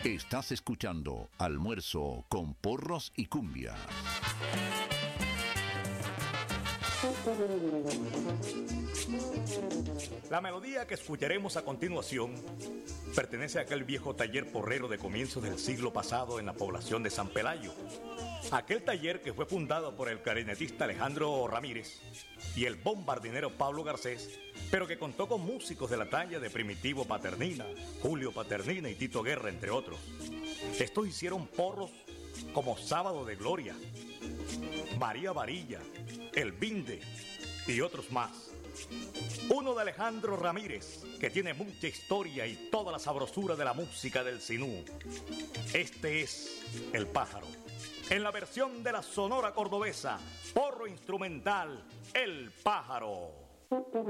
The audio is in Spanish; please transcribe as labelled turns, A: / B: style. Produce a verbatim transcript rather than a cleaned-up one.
A: Estás escuchando Almuerzo con Porros y Cumbia.
B: La melodía que escucharemos a continuación pertenece a aquel viejo taller porrero de comienzos del siglo pasado en la población de San Pelayo. Aquel taller que fue fundado por el clarinetista Alejandro Ramírez y el bombardinero Pablo Garcés, pero que contó con músicos de la talla de Primitivo Paternina, Julio Paternina y Tito Guerra, entre otros. Estos hicieron porros como Sábado de Gloria, María Varilla, El Vinde y otros más. Uno de Alejandro Ramírez, que tiene mucha historia y toda la sabrosura de la música del sinú. Este es El Pájaro, en la versión de la Sonora Cordobesa, porro instrumental El Pájaro.